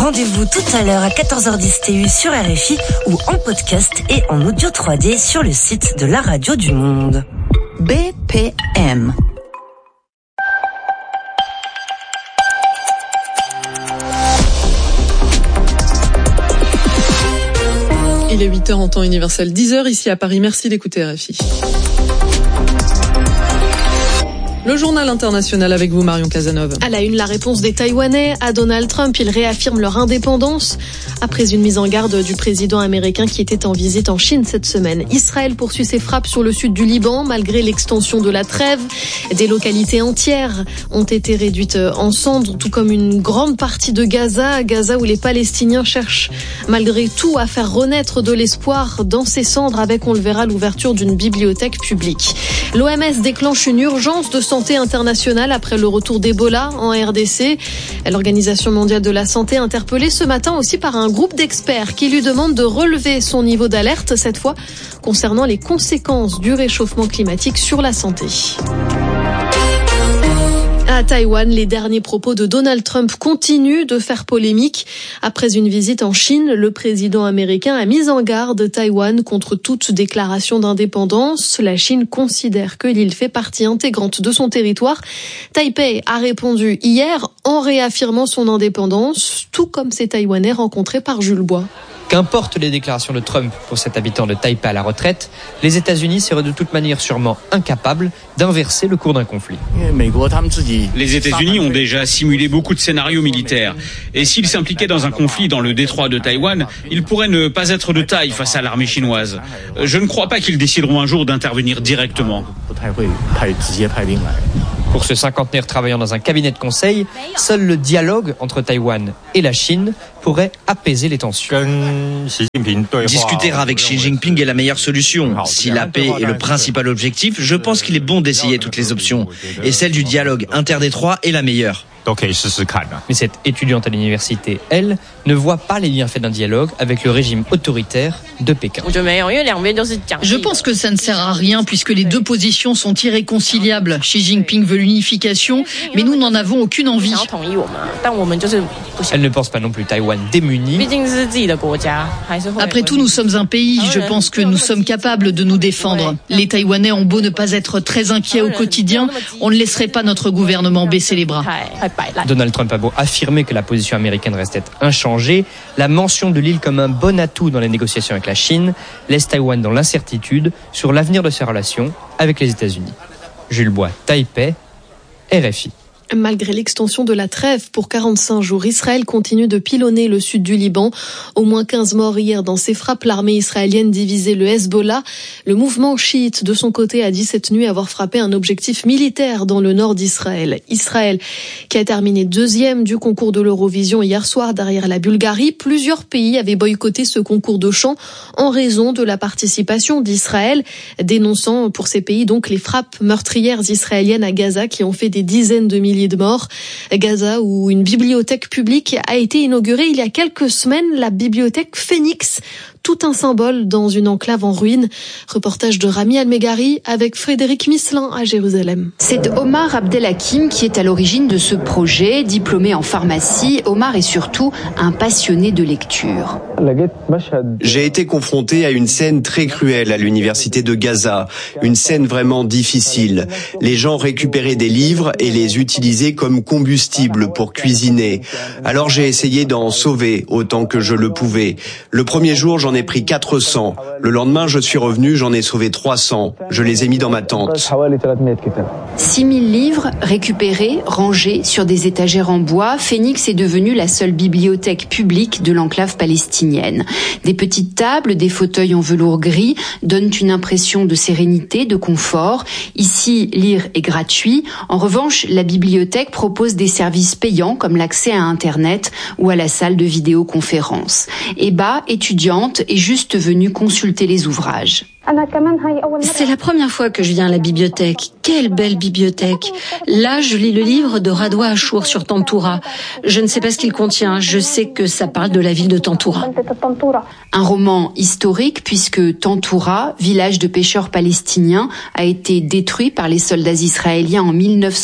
Rendez-vous tout à l'heure à 14h10 TU sur RFI ou en podcast et en audio 3D sur le site de la Radio du Monde. BPM. Il est 8h en temps universel, 10h ici à Paris. Merci d'écouter RFI. Le journal international avec vous, Marion Cazeneuve. À la une, la réponse des Taïwanais à Donald Trump. Ils réaffirment leur indépendance après une mise en garde du président américain qui était en visite en Chine cette semaine. Israël poursuit ses frappes sur le sud du Liban malgré l'extension de la trêve. Des localités entières ont été réduites en cendres, tout comme une grande partie de Gaza. Gaza où les Palestiniens cherchent malgré tout à faire renaître de l'espoir dans ces cendres avec, on le verra, l'ouverture d'une bibliothèque publique. L'OMS déclenche une urgence de santé internationale après le retour d'Ebola en RDC. L'Organisation mondiale de la santé interpellée ce matin aussi par un groupe d'experts qui lui demande de relever son niveau d'alerte, cette fois concernant les conséquences du réchauffement climatique sur la santé. À Taïwan, les derniers propos de Donald Trump continuent de faire polémique. Après une visite en Chine, le président américain a mis en garde Taïwan contre toute déclaration d'indépendance. La Chine considère que l'île fait partie intégrante de son territoire. Taipei a répondu hier en réaffirmant son indépendance, tout comme ces Taïwanais rencontrés par Jules Bois. Qu'importe les déclarations de Trump pour cet habitant de Taipei à la retraite, les États-Unis seraient de toute manière sûrement incapables d'inverser le cours d'un conflit. Les États-Unis ont déjà simulé beaucoup de scénarios militaires. Et s'ils s'impliquaient dans un conflit dans le détroit de Taïwan, ils pourraient ne pas être de taille face à l'armée chinoise. Je ne crois pas qu'ils décideront un jour d'intervenir directement. Pour ce cinquantenaire travaillant dans un cabinet de conseil, seul le dialogue entre Taïwan et la Chine pourrait apaiser les tensions. Discuter avec Xi Jinping est la meilleure solution. Si la paix est le principal objectif, je pense qu'il est bon d'essayer toutes les options. Et celle du dialogue interdétroit est la meilleure. Mais cette étudiante à l'université, elle, ne voit pas les bienfaits d'un dialogue avec le régime autoritaire de Pékin. Je pense que ça ne sert à rien puisque les deux positions sont irréconciliables. Xi Jinping veut l'unification, mais nous n'en avons aucune envie. Elle ne pense pas non plus Taïwan démuni. Après tout, nous sommes un pays. Je pense que nous sommes capables de nous défendre. Les Taïwanais ont beau ne pas être très inquiets au quotidien, on ne laisserait pas notre gouvernement baisser les bras. Donald Trump a beau affirmer que la position américaine restait inchangée, la mention de l'île comme un bon atout dans les négociations avec la Chine laisse Taïwan dans l'incertitude sur l'avenir de ses relations avec les États-Unis. Jules Bois, Taipei, RFI. Malgré l'extension de la trêve pour 45 jours, Israël continue de pilonner le sud du Liban. Au moins 15 morts hier dans ces frappes. L'armée israélienne divisait le Hezbollah. Le mouvement chiite, de son côté, a dit cette nuit avoir frappé un objectif militaire dans le nord d'Israël. Israël, qui a terminé deuxième du concours de l'Eurovision hier soir derrière la Bulgarie. Plusieurs pays avaient boycotté ce concours de chant en raison de la participation d'Israël, dénonçant pour ces pays donc les frappes meurtrières israéliennes à Gaza qui ont fait des dizaines de milliers de morts. Gaza, où une bibliothèque publique a été inaugurée il y a quelques semaines, la bibliothèque Phoenix, tout un symbole dans une enclave en ruine. Reportage de Rami Almegari avec Frédéric Misselin à Jérusalem. C'est Omar Abdelhakim qui est à l'origine de ce projet. Diplômé en pharmacie, Omar est surtout un passionné de lecture. J'ai été confronté à une scène très cruelle à l'université de Gaza. Une scène vraiment difficile. Les gens récupéraient des livres et les utilisaient comme combustible pour cuisiner. Alors j'ai essayé d'en sauver autant que je le pouvais. Le premier jour, j'en ai pris 400. Le lendemain, je suis revenu, j'en ai sauvé 300. Je les ai mis dans ma tente. 6000 livres récupérés, rangés sur des étagères en bois. Phoenix est devenue la seule bibliothèque publique de l'enclave palestinienne. Des petites tables, des fauteuils en velours gris donnent une impression de sérénité, de confort. Ici, lire est gratuit. En revanche, la bibliothèque propose des services payants comme l'accès à Internet ou à la salle de vidéoconférence. Eba, étudiante, est juste venue consulter les ouvrages. C'est la première fois que je viens à la bibliothèque. Quelle belle bibliothèque. Là, je lis le livre de Radwa Achour sur Tantoura. Je ne sais pas ce qu'il contient. Je sais que ça parle de la ville de Tantoura. Un roman historique puisque Tantoura, village de pêcheurs palestiniens, a été détruit par les soldats israéliens en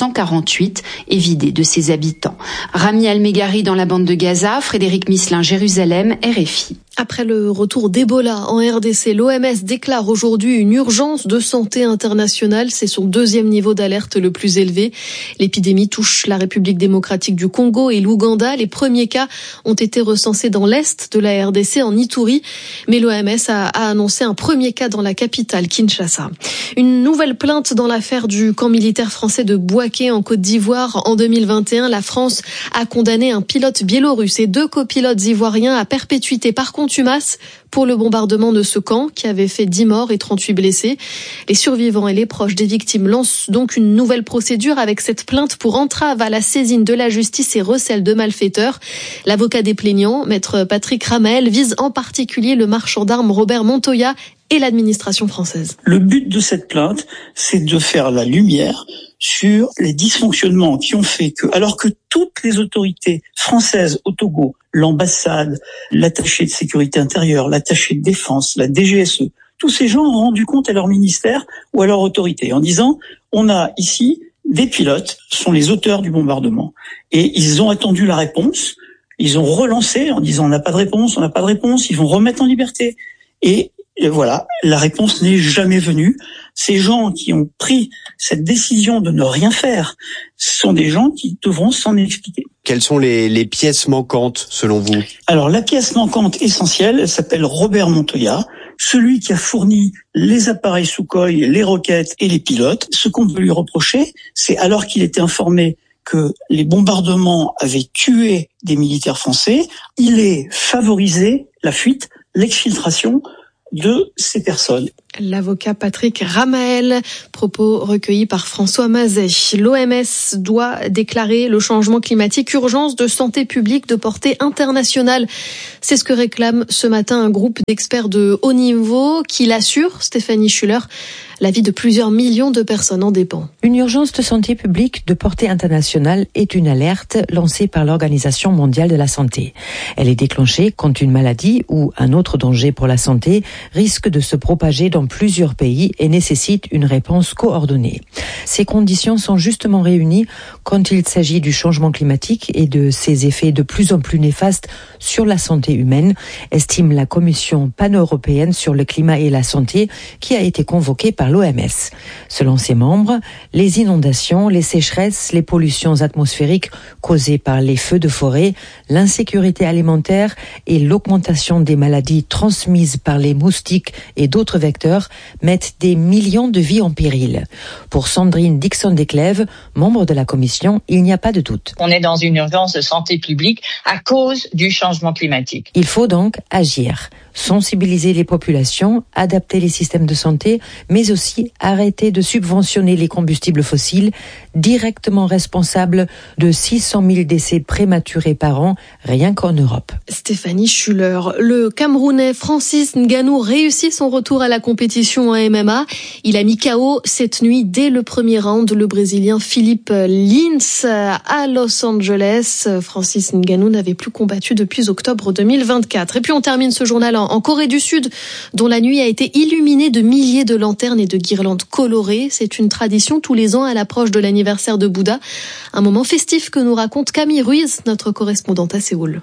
1948 et vidé de ses habitants. Rami Al-Meghari dans la bande de Gaza, Frédéric Misselin, Jérusalem, RFI. Après le retour d'Ebola en RDC, l'OMS déclare aujourd'hui une urgence de santé internationale. C'est son deuxième niveau d'alerte le plus élevé. L'épidémie touche la République démocratique du Congo et l'Ouganda. Les premiers cas ont été recensés dans l'est de la RDC, en Ituri. Mais l'OMS a annoncé un premier cas dans la capitale, Kinshasa. Une nouvelle plainte dans l'affaire du camp militaire français de Bouaké en Côte d'Ivoire. En 2021, la France a condamné un pilote biélorusse et 2 copilotes ivoiriens à perpétuité par contumace pour le bombardement de ce camp qui avait fait 10 morts et 38 blessés. Les survivants et les proches des victimes lancent donc une nouvelle procédure avec cette plainte pour entrave à la saisine de la justice et recel de malfaiteurs. L'avocat des plaignants, maître Patrick Ramael, vise en particulier le marchand d'armes Robert Montoya et l'administration française. Le but de cette plainte, c'est de faire la lumière sur les dysfonctionnements qui ont fait que, alors que toutes les autorités françaises au Togo, l'ambassade, l'attaché de sécurité intérieure, l'attaché de défense, la DGSE, tous ces gens ont rendu compte à leur ministère ou à leur autorité en disant « on a ici des pilotes, sont les auteurs du bombardement ». Et ils ont attendu la réponse, ils ont relancé en disant « on n'a pas de réponse, on n'a pas de réponse », ils vont remettre en liberté. Et voilà, la réponse n'est jamais venue. Ces gens qui ont pris cette décision de ne rien faire sont des gens qui devront s'en expliquer. Quelles sont les pièces manquantes, selon vous? Alors, la pièce manquante essentielle, elle s'appelle Robert Montoya, celui qui a fourni les appareils Sukhoi, les roquettes et les pilotes. Ce qu'on peut lui reprocher, c'est alors qu'il était informé que les bombardements avaient tué des militaires français, il ait favorisé la fuite, l'exfiltration de ces personnes. L'avocat Patrick Ramael, propos recueillis par François Mazet. L'OMS doit déclarer le changement climatique urgence de santé publique de portée internationale. C'est ce que réclame ce matin un groupe d'experts de haut niveau qui l'assure, Stéphanie Schuller. La vie de plusieurs millions de personnes en dépend. Une urgence de santé publique de portée internationale est une alerte lancée par l'Organisation mondiale de la santé. Elle est déclenchée quand une maladie ou un autre danger pour la santé risque de se propager dans plusieurs pays et nécessite une réponse coordonnée. Ces conditions sont justement réunies quand il s'agit du changement climatique et de ses effets de plus en plus néfastes sur la santé humaine, estime la Commission pan-européenne sur le climat et la santé qui a été convoquée par l'OMS. Selon ses membres, les inondations, les sécheresses, les pollutions atmosphériques causées par les feux de forêt, l'insécurité alimentaire et l'augmentation des maladies transmises par les moustiques et d'autres vecteurs mettent des millions de vies en péril. Pour Sandrine Dixon-Desclèves, membre de la Commission, il n'y a pas de doute. On est dans une urgence de santé publique à cause du changement climatique. Il faut donc agir, sensibiliser les populations, adapter les systèmes de santé, mais aussi arrêter de subventionner les combustibles fossiles, directement responsables de 600 000 décès prématurés par an, rien qu'en Europe. Stéphanie Schuller. Le Camerounais Francis Ngannou réussit son retour à la compétition en MMA. Il a mis KO cette nuit dès le premier round le Brésilien Philippe Lins à Los Angeles. Francis Ngannou n'avait plus combattu depuis octobre 2024. Et puis on termine ce journal en Corée du Sud, dont la nuit a été illuminée de milliers de lanternes et de guirlandes colorées. C'est une tradition tous les ans à l'approche de l'anniversaire de Bouddha. Un moment festif que nous raconte Camille Ruiz, notre correspondante à Séoul.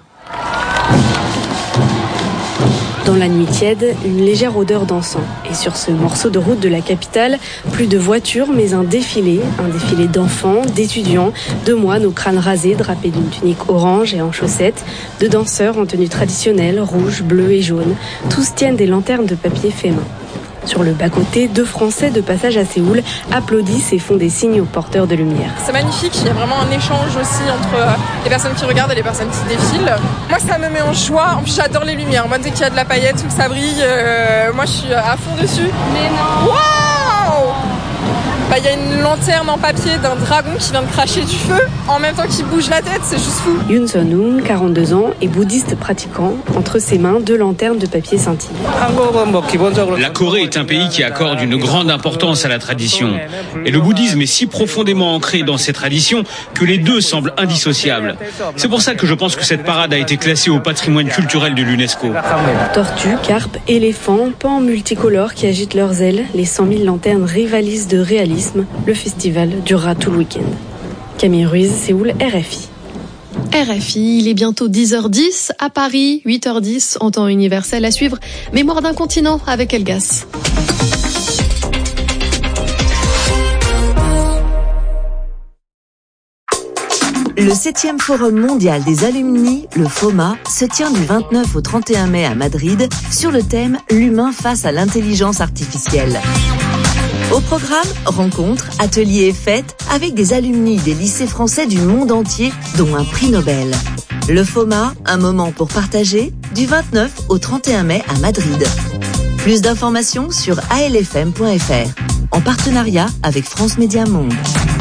Dans la nuit tiède, une légère odeur d'encens. Et sur ce morceau de route de la capitale, plus de voitures, mais un défilé d'enfants, d'étudiants, de moines aux crânes rasés, drapés d'une tunique orange et en chaussettes, de danseurs en tenue traditionnelle, rouge, bleu et jaune. Tous tiennent des lanternes de papier fait main. Sur le bas-côté, 2 Français de passage à Séoul applaudissent et font des signes aux porteurs de lumière. C'est magnifique, il y a vraiment un échange aussi entre les personnes qui regardent et les personnes qui défilent. Moi, ça me met en joie. En plus, j'adore les lumières. Moi, dès qu'il y a de la paillette ou que ça brille, moi, je suis à fond dessus. Mais non. Waouh! Il y a une lanterne en papier d'un dragon qui vient de cracher du feu en même temps qu'il bouge la tête, c'est juste fou. Yoon Sun-hoon, 42 ans, est bouddhiste pratiquant. Entre ses mains, 2 lanternes de papier scintillent. La Corée est un pays qui accorde une grande importance à la tradition. Et le bouddhisme est si profondément ancré dans ses traditions que les deux semblent indissociables. C'est pour ça que je pense que cette parade a été classée au patrimoine culturel de l'UNESCO. Tortues, carpes, éléphants, pans multicolores qui agitent leurs ailes, les 100 000 lanternes rivalisent de réalisme. Le festival durera tout le week-end. Camille Ruiz, Séoul, RFI. RFI, il est bientôt 10h10 à Paris, 8h10 en temps universel à suivre. Mémoire d'un continent avec Elgas. Le 7e Forum mondial des alumni, le FOMA, se tient du 29 au 31 mai à Madrid sur le thème « L'humain face à l'intelligence artificielle ». Au programme, rencontres, ateliers et fêtes avec des alumni des lycées français du monde entier, dont un prix Nobel. Le FOMA, un moment pour partager, du 29 au 31 mai à Madrid. Plus d'informations sur alfm.fr, en partenariat avec France Média Monde.